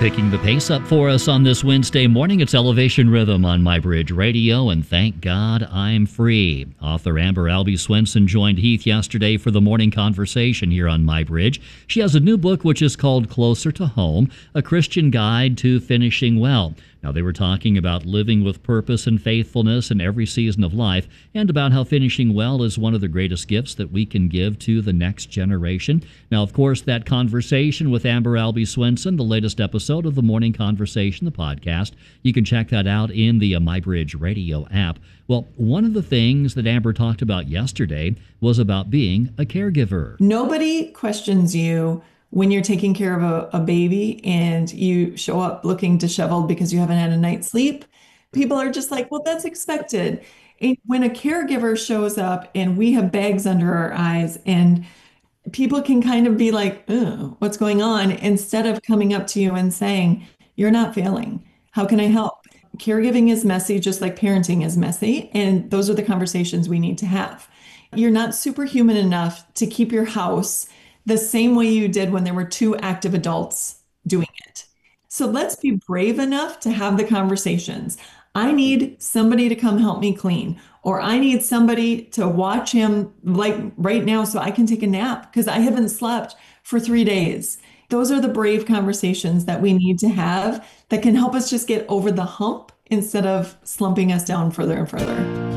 Picking the pace up for us on this Wednesday morning, it's Elevation Rhythm on MyBridge Radio, and thank God I'm free. Author Amber Albee Swenson joined Heath yesterday for the morning conversation here on MyBridge. She has a new book which is called Closer to Home, A Christian Guide to Finishing Well. Now, they were talking about living with purpose and faithfulness in every season of life, and about how finishing well is one of the greatest gifts that we can give to the next generation. Now, of course, that conversation with Amber Albee Swenson, the latest episode of the Morning Conversation, the podcast, you can check that out in the MyBridge Radio app. Well, one of the things that Amber talked about yesterday was about being a caregiver. Nobody questions you when you're taking care of a baby and you show up looking disheveled because you haven't had a night's sleep. People are just like, well, that's expected. And when a caregiver shows up and we have bags under our eyes and people can kind of be like, oh, what's going on? Instead of coming up to you and saying, you're not failing. How can I help? Caregiving is messy, just like parenting is messy. And those are the conversations we need to have. You're not superhuman enough to keep your house the same way you did when there were two active adults doing it. So let's be brave enough to have the conversations. I need somebody to come help me clean, or I need somebody to watch him like right now so I can take a nap because I haven't slept for 3 days. Those are the brave conversations that we need to have that can help us just get over the hump instead of slumping us down further and further.